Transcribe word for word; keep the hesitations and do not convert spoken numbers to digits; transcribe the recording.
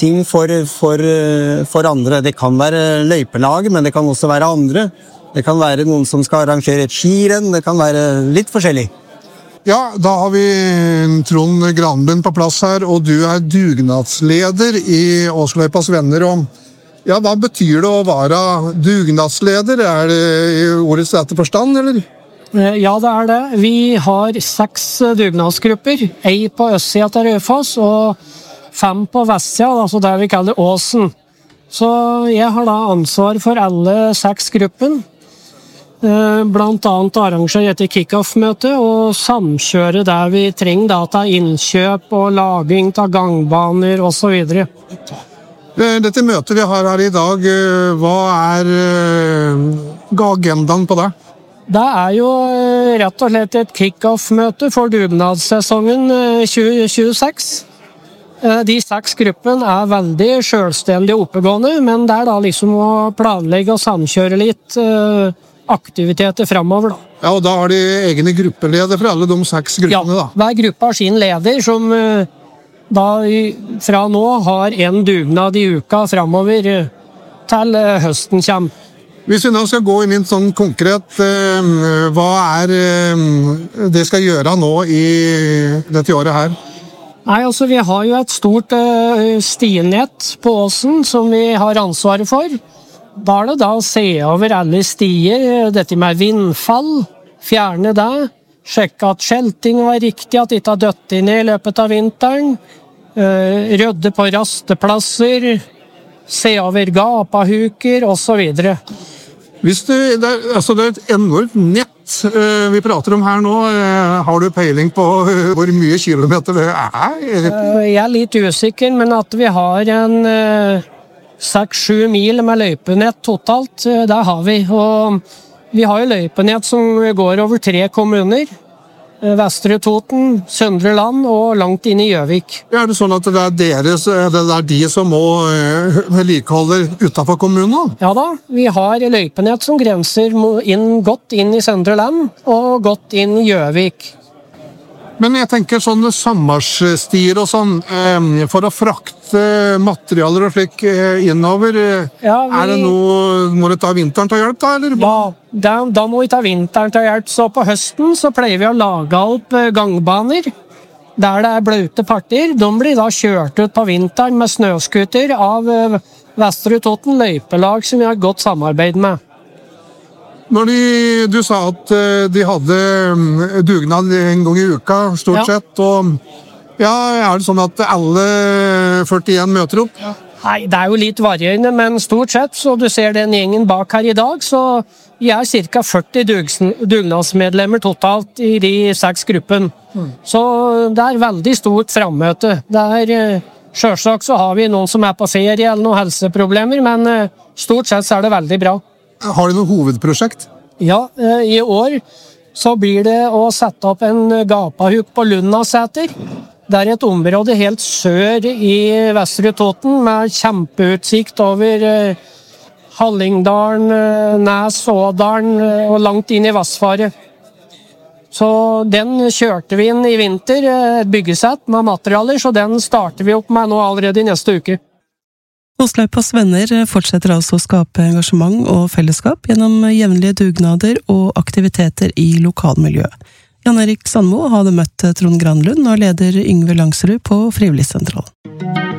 ting for, for, for andre. Det kan være løypelag, men det kan også være andre. Det kan være noen som skal arrangere et skirenn, det kan være litt forskjellig. Ja, da har vi Trond Granlund på plass her, og du er dugnadsleder i Åsløypas venner. Og ja, hva betyr det å være dugnadsleder? Er det i ordets rette forstand, eller? Ja, det er det. Vi har seks dugnadsgrupper, ei på østsida til Raufoss og fem på vestsida, altså det vi kaller Åsen. Så jeg har da ansvar for alle seks gruppen, blant annet arrangere etter kick-off-møte og samkjøre der vi trenger data, innkjøp og laging av gangbaner og så videre. Dette møtet vi har her i dag, hva er agendaen på det? Det er jo rett og slett et kick-off-møte for dugnadssesongen tjue tjueseks. De seks gruppen er veldig selvstendige og oppegående, men det er da liksom å planlegge og samkjøre litt aktiviteter fremover. Da. Ja, og da har de egne gruppeleder for alle de seks gruppene, da? Ja, hver gruppe har sin leder, som da fra nå har en dugnad i uka fremover til høsten kommer. Hvis vi nå skal gå inn i en sånn konkret, hva er det skal gjøre nå i dette året her? Nei, altså vi har jo et stort stienett på Åsen som vi har ansvaret for. Da er det da å se over alle stier, dette med vindfall, fjerne det, sjekke at skjelting var riktig, at det ikke har dødt inn i løpet av vinteren, rydde på rasteplasser, se over gapahuker og så videre. Hvis du, det, er, altså det er et enormt nett uh, vi prater om her nå. Uh, har du peiling på uh, hvor mye kilometer det er? Uh, jeg er litt usikker, men at vi har en seks sju mil med løypenett totalt, uh, det har vi. Og vi har jo løypenett som går over tre kommuner. Vestre Toten, Søndre Land og langt inn i Gjøvik. Er det sånn at det er, deres, det er de som må vedlikeholde utenfor kommunen? Ja da, vi har løypenett som grenser inn, godt inn i Søndre Land og godt inn i Gjøvik. Men jeg tenker sånne sommerstier og sånn, for å frakte materialer og slik innover, ja, vi, er det noe, må du ta vinteren til hjelp da, eller? Ja, da, da må vi ta vinteren til hjelp. Så på høsten så pleier vi å lage opp gangbaner, der det er bløte partier. De blir da kjørt ut på vinteren med snøskuter av Vestre Toten løypelag som vi har godt samarbeid med. Når de, du sa at de hadde dugnad en gang i uka, stort ja. sett, og ja, er det sånn at alle førtien møter opp? Ja. Nei, det er jo litt varierende, men stort sett, så du ser den gjengen bak her i dag, så vi er cirka førti dugnadsmedlemmer totalt i de seks gruppen. Mm. Så det er veldig stort fremmøte. Det er, selvsagt så har vi noen som er på ferie eller noen helseproblemer, men stort sett så er det veldig bra. Har du noe hovedprosjekt? Ja, i år så blir det å sette opp en gapahuk på Lundaseter. Det er et område helt sør i Vestre Toten med kjempeutsikt over Hallingdalen, Næs, Ådalen og langt inn i Vassfaret. Så den kjørte vi inn i vinter, et byggesett med materialer, så den starter vi opp med nå allerede i neste uke. Åsløypas venner fortsetter altså å skape engasjement og fellesskap gjennom jevnlige dugnader og aktiviteter i lokalmiljøet. Jan Erik Sandmo hadde møtt Trond Granlund og leder Yngve Langsrud på Frivilligsentralen.